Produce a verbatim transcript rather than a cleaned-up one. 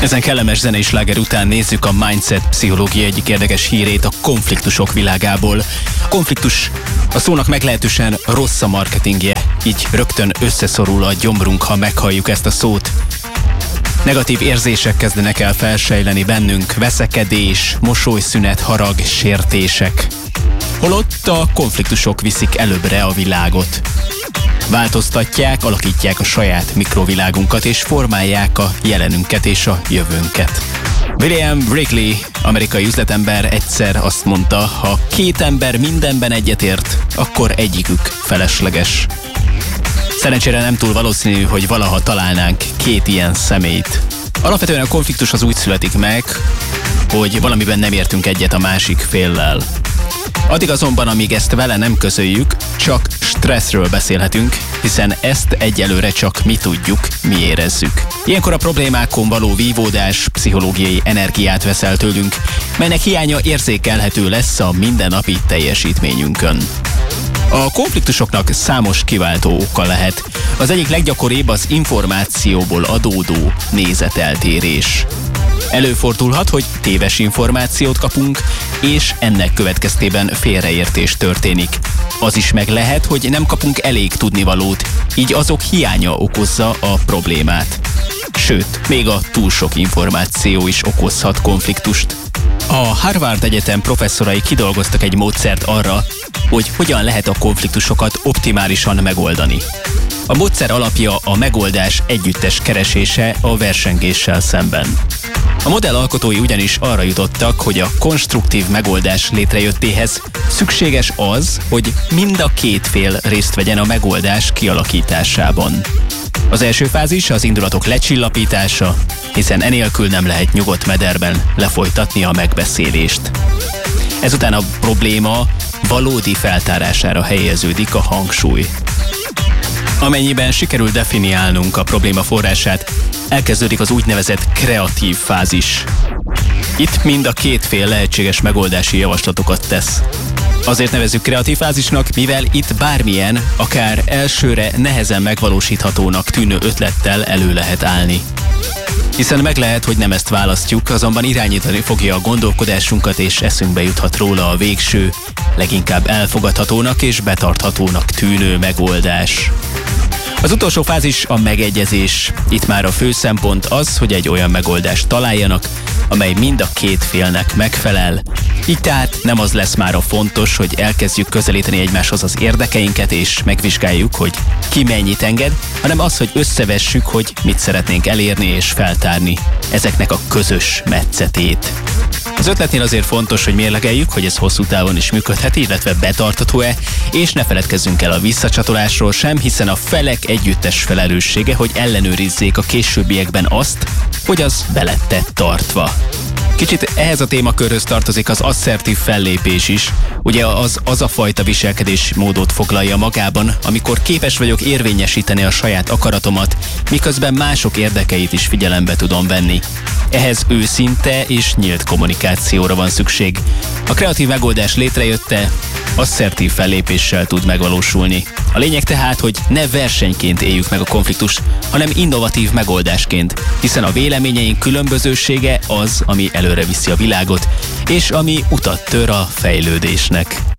Ezen kellemes zenei sláger után nézzük a mindset pszichológia egyik érdekes hírét a konfliktusok világából. A konfliktus a szónak meglehetősen rossz a marketingje, így rögtön összeszorul a gyomrunk, ha meghalljuk ezt a szót. Negatív érzések kezdenek el felsejleni bennünk, veszekedés, mosolyszünet, harag, sértések. Holott a konfliktusok viszik előbbre a világot. Változtatják, alakítják a saját mikrovilágunkat és formálják a jelenünket és a jövőnket. William Wrigley, amerikai üzletember egyszer azt mondta, ha két ember mindenben egyetért, akkor egyikük felesleges. Szerencsére nem túl valószínű, hogy valaha találnánk két ilyen személyt. Alapvetően a konfliktus az úgy születik meg, hogy valamiben nem értünk egyet a másik féllel. Addig azonban, amíg ezt vele nem közöljük, csak stresszről beszélhetünk, hiszen ezt egyelőre csak mi tudjuk, mi érezzük. Ilyenkor a problémákon való vívódás pszichológiai energiát vesz el tőlünk, melynek hiánya érzékelhető lesz a mindennapi teljesítményünkön. A konfliktusoknak számos kiváltó oka lehet. Az egyik leggyakoribb az információból adódó nézeteltérés. Előfordulhat, hogy téves információt kapunk, és ennek következtében félreértés történik. Az is meg lehet, hogy nem kapunk elég tudnivalót, így azok hiánya okozza a problémát. Sőt, még a túl sok információ is okozhat konfliktust. A Harvard Egyetem professzorai kidolgoztak egy módszert arra, hogy hogyan lehet a konfliktusokat optimálisan megoldani. A módszer alapja a megoldás együttes keresése a versengéssel szemben. A modell alkotói ugyanis arra jutottak, hogy a konstruktív megoldás létrejöttéhez szükséges az, hogy mind a két fél részt vegyen a megoldás kialakításában. Az első fázis az indulatok lecsillapítása, hiszen enélkül nem lehet nyugodt mederben lefolytatni a megbeszélést. Ezután a probléma valódi feltárására helyeződik a hangsúly. Amennyiben sikerül definiálnunk a probléma forrását, elkezdődik az úgynevezett kreatív fázis. Itt mind a két fél lehetséges megoldási javaslatokat tesz. Azért nevezzük kreatív fázisnak, mivel itt bármilyen, akár elsőre nehezen megvalósíthatónak tűnő ötlettel elő lehet állni. Hiszen meg lehet, hogy nem ezt választjuk, azonban irányítani fogja a gondolkodásunkat, és eszünkbe juthat róla a végső, leginkább elfogadhatónak és betarthatónak tűnő megoldás. Az utolsó fázis a megegyezés. Itt már a fő szempont az, hogy egy olyan megoldást találjanak, amely mind a két félnek megfelel. Így tehát nem az lesz már a fontos, hogy elkezdjük közelíteni egymáshoz az érdekeinket, és megvizsgáljuk, hogy ki mennyit enged, hanem az, hogy összevessük, hogy mit szeretnénk elérni és feltárni ezeknek a közös metszetét. Az ötletnél azért fontos, hogy mérlegeljük, hogy ez hosszú távon is működhet, illetve betartható-e, és ne feledkezzünk el a visszacsatolásról sem, hiszen a felek együttes felelőssége, hogy ellenőrizzék a későbbiekben azt, hogy az be lett tett tartva. Kicsit ehhez a témakörhöz tartozik az asszertív fellépés is. Ugye az az a fajta viselkedésmódot foglalja magában, amikor képes vagyok érvényesíteni a saját akaratomat, miközben mások érdekeit is figyelembe tudom venni. Ehhez őszinte és nyílt kommunikációra van szükség. A kreatív megoldás létrejötte asszertív fellépéssel tud megvalósulni. A lényeg tehát, hogy ne versenyként éljük meg a konfliktust, hanem innovatív megoldásként, hiszen a véleményeink különbözősége az, ami előre viszi a világot, és ami utat tör a fejlődésnek.